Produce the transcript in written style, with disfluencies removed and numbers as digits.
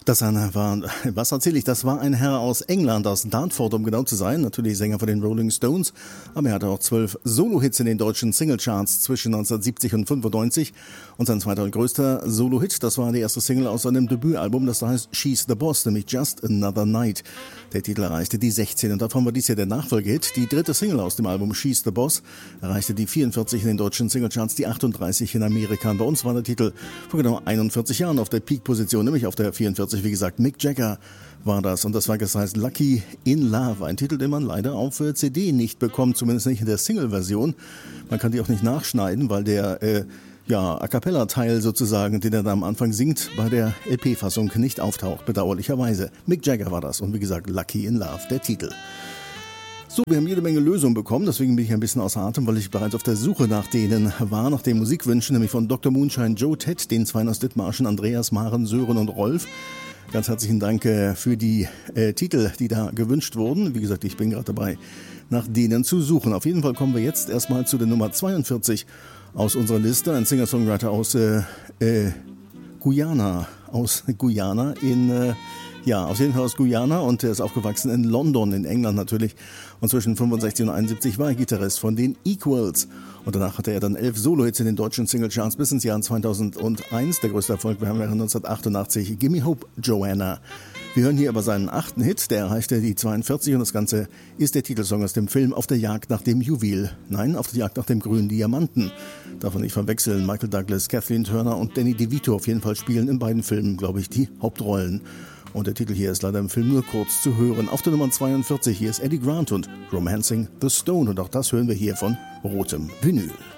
Was erzähle ich? Das war ein Herr aus England, aus Dartford, um genau zu sein. Natürlich Sänger von den Rolling Stones. Aber er hatte auch 12 Solo-Hits in den deutschen Singlecharts zwischen 1970 und 95. Und sein zweiter größter Solo-Hit, das war die erste Single aus seinem Debütalbum, das da heißt She's the Boss, nämlich Just Another Night. Der Titel erreichte die 16 und davon war dies ja der Nachfolgehit. Die dritte Single aus dem Album She's the Boss erreichte die 44 in den deutschen Singlecharts, die 38 in Amerika. Und bei uns war der Titel vor genau 41 Jahren auf der Peak-Position, nämlich auf der 44. Wie gesagt, Mick Jagger war das. Und das heißt Lucky in Love. Ein Titel, den man leider auf CD nicht bekommt, zumindest nicht in der Single-Version. Man kann die auch nicht nachschneiden, weil der A Cappella-Teil sozusagen, den er da am Anfang singt, bei der LP-Fassung nicht auftaucht, bedauerlicherweise. Mick Jagger war das und wie gesagt, Lucky in Love, der Titel. So, wir haben jede Menge Lösungen bekommen, deswegen bin ich ein bisschen außer Atem, weil ich bereits auf der Suche nach denen war, nach den Musikwünschen, nämlich von Dr. Moonshine, Joe Ted, den Zweien aus Dithmarschen, Andreas, Maren, Sören und Rolf. Ganz herzlichen Dank für die Titel, die da gewünscht wurden. Wie gesagt, ich bin gerade dabei, nach denen zu suchen. Auf jeden Fall kommen wir jetzt erstmal zu der Nummer 42 aus unserer Liste. Ein Singer-Songwriter aus Guyana. Aus Guyana auf jeden Fall aus Guyana, und er ist aufgewachsen in London, in England natürlich. Und zwischen 65 und 71 war er Gitarrist von den Equals. Und danach hatte er dann 11 Solo-Hits in den deutschen Singlecharts bis ins Jahr 2001. Der größte Erfolg wäre 1988, Gimme Hope, Joanna. Wir hören hier aber seinen 8. Hit, der erreichte die 42, und das Ganze ist der Titelsong aus dem Film Auf der Jagd nach dem Juwel. Nein, Auf der Jagd nach dem grünen Diamanten. Davon nicht verwechseln. Michael Douglas, Kathleen Turner und Danny DeVito auf jeden Fall spielen in beiden Filmen, glaube ich, die Hauptrollen. Und der Titel hier ist leider im Film nur kurz zu hören. Auf der Nummer 42, hier ist Eddie Grant und Romancing the Stone. Und auch das hören wir hier von Rotem Vinyl.